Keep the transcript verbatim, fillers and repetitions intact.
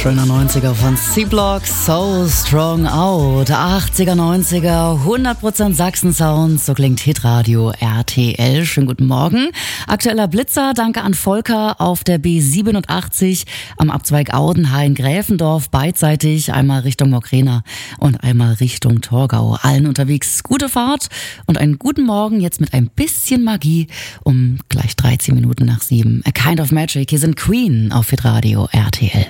Schöner neunziger von C-Block, So Strong Out. achtziger, neunziger, hundert Prozent Sachsen-Sound, so klingt Hitradio R T L. Schönen guten Morgen. Aktueller Blitzer, danke an Volker auf der B siebenundachtzig am Abzweig Audenhain-Gräfendorf, beidseitig, einmal Richtung Mokrena und einmal Richtung Torgau. Allen unterwegs gute Fahrt und einen guten Morgen, jetzt mit ein bisschen Magie um gleich dreizehn Minuten nach sieben. A Kind of Magic, hier sind Queen auf Hitradio R T L.